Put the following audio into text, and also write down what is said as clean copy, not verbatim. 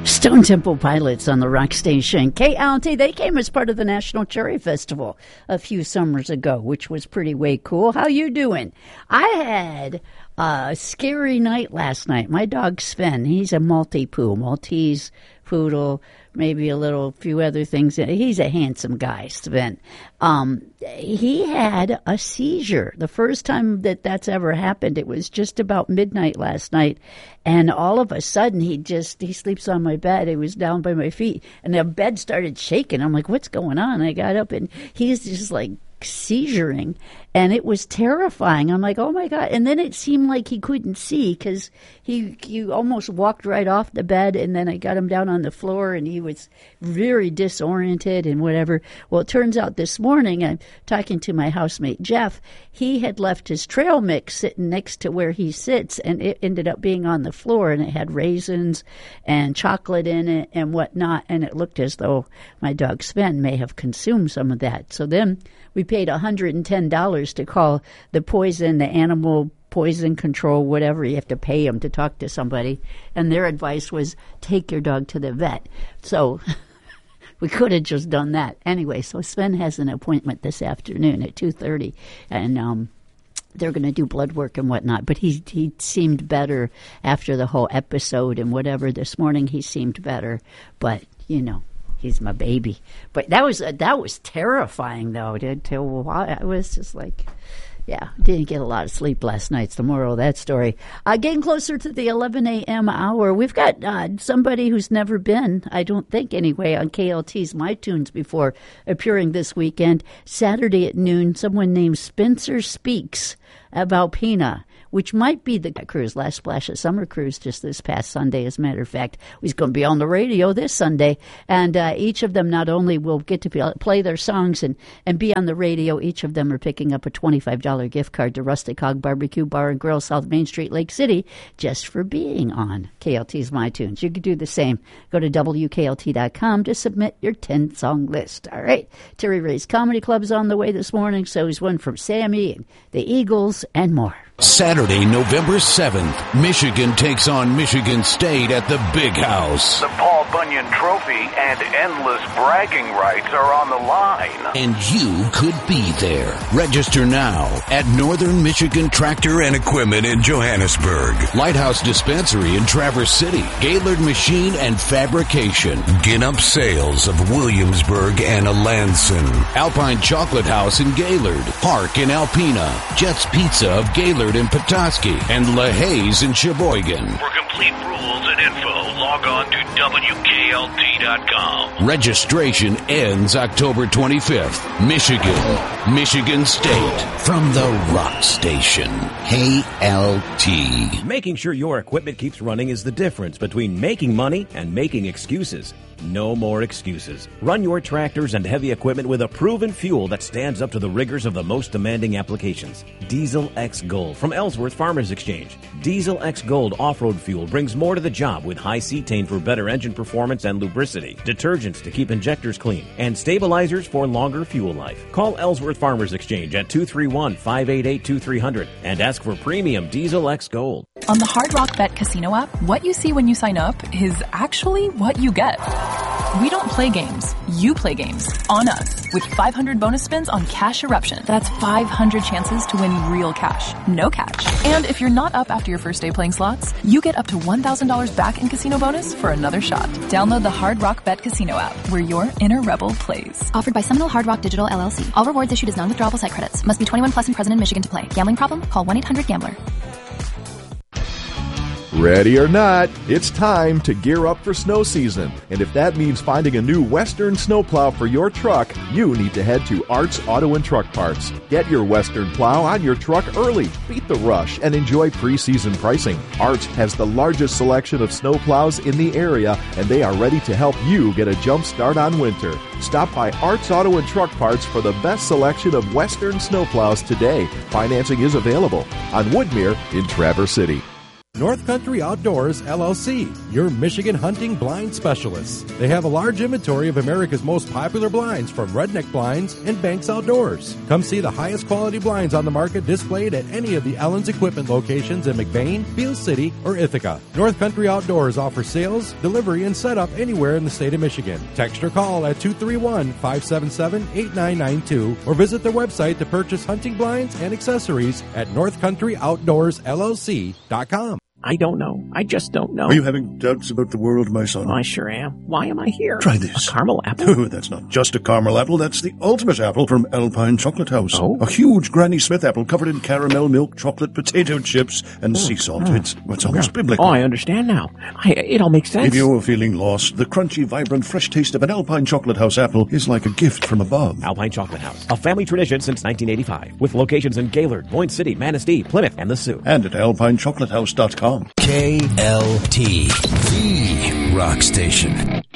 Stone Temple Pilots on the rock station. KLT, they came as part of the National Cherry Festival a few summers ago, which was pretty way cool. How you doing? I had a scary night last night. My dog Sven, he's a Maltese poodle, maybe a few other things. He's a handsome guy, Sven. He had a seizure. The first time that's ever happened, it was just about midnight last night. And all of a sudden, he sleeps on my bed. He was down by my feet. And the bed started shaking. I'm like, what's going on? I got up and he's just like seizuring, and it was terrifying. I'm like, oh my God. And then it seemed like he couldn't see because he almost walked right off the bed, and then I got him down on the floor and he was very disoriented and whatever. Well, it turns out this morning, I'm talking to my housemate Jeff, he had left his trail mix sitting next to where he sits, and it ended up being on the floor, and it had raisins and chocolate in it and whatnot, and it looked as though my dog Sven may have consumed some of that. So then we paid $110 to call the animal poison control, whatever. You have to pay them to talk to somebody. And their advice was, take your dog to the vet. So we could have just done that. Anyway, so Sven has an appointment this afternoon at 2:30. And they're going to do blood work and whatnot. But he seemed better after the whole episode and whatever. This morning he seemed better. But, he's my baby. But that was terrifying, though. I was just like, didn't get a lot of sleep last night. It's the moral of that story. Getting closer to the 11 a.m. hour, we've got somebody who's never been, I don't think anyway, on KLT's My Tunes before, appearing this weekend. Saturday at noon, someone named Spencer speaks about Alpena, which might be the cruise, Last Splash of Summer Cruise, just this past Sunday, as a matter of fact. He's going to be on the radio this Sunday, and each of them not only will get to play their songs and be on the radio, each of them are picking up a $25 gift card to Rustic Hog Barbecue Bar and Grill, South Main Street, Lake City, just for being on KLT's My Tunes. You could do the same. Go to WKLT.com to submit your 10-song list. All right. Terry Ray's Comedy Club's on the way this morning, so he's one from Sammy and the Eagles and more. Saturday, November 7th, Michigan takes on Michigan State at the Big House. The Paul Bunyan Trophy and endless bragging rights are on the line. And you could be there. Register now at Northern Michigan Tractor and Equipment in Johannesburg, Lighthouse Dispensary in Traverse City, Gaylord Machine and Fabrication, Ginup Sales of Williamsburg and Alanson, Alpine Chocolate House in Gaylord, Park in Alpena, Jets Pizza of Gaylord in Petoskey, and LaHaye's in Sheboygan. For complete rules and info, log on to WKLT.com. Registration ends October 25th. Michigan State. From the Rock Station. KLT. Making sure your equipment keeps running is the difference between making money and making excuses. No more excuses. Run your tractors and heavy equipment with a proven fuel that stands up to the rigors of the most demanding applications. Diesel X Gold from Ellsworth Farmers Exchange. Diesel X Gold off-road fuel brings more to the job with high cetane for better engine performance and lubricity, detergents to keep injectors clean, and stabilizers for longer fuel life. Call Ellsworth Farmers Exchange at 231-588-2300 and ask for premium Diesel X Gold. On the Hard Rock Bet Casino app, what you see when you sign up is actually what you get. We don't play games. You play games. On us. With 500 bonus spins on Cash Eruption. That's 500 chances to win real cash. No catch. And if you're not up after your first day playing slots, you get up to $1,000 back in casino bonus for another shot. Download the Hard Rock Bet Casino app, where your inner rebel plays. Offered by Seminole Hard Rock Digital LLC. All rewards issued as non-withdrawable site credits. Must be 21 plus and present in Michigan to play. Gambling problem? Call 1-800-GAMBLER. Ready or not, it's time to gear up for snow season. And if that means finding a new Western snowplow for your truck, you need to head to Arts Auto and Truck Parts. Get your Western plow on your truck early, beat the rush, and enjoy pre-season pricing. Arts has the largest selection of snowplows in the area, and they are ready to help you get a jump start on winter. Stop by Arts Auto and Truck Parts for the best selection of Western snowplows today. Financing is available on Woodmere in Traverse City. North Country Outdoors, LLC, your Michigan hunting blind specialists. They have a large inventory of America's most popular blinds, from Redneck Blinds and Banks Outdoors. Come see the highest quality blinds on the market displayed at any of the Ellen's Equipment locations in McBain, Beale City, or Ithaca. North Country Outdoors offers sales, delivery, and setup anywhere in the state of Michigan. Text or call at 231-577-8992 or visit their website to purchase hunting blinds and accessories at northcountryoutdoorsllc.com. I don't know. I just don't know. Are you having doubts about the world, my son? I sure am. Why am I here? Try this. A caramel apple? Oh, that's not just a caramel apple. That's the ultimate apple from Alpine Chocolate House. Oh? A huge Granny Smith apple covered in caramel, milk, chocolate, potato chips, and sea salt. It's almost biblical. Oh, I understand now. It all makes sense. If you're feeling lost, the crunchy, vibrant, fresh taste of an Alpine Chocolate House apple is like a gift from above. Alpine Chocolate House, a family tradition since 1985, with locations in Gaylord, Boyne City, Manistee, Plymouth, and the Sioux. And at alpinechocolatehouse.com. KLT, the rock station.